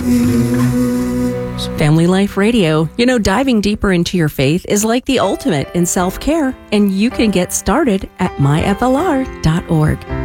Family Life Radio. You know, diving deeper into your faith is like the ultimate in self-care, and you can get started at myflr.org.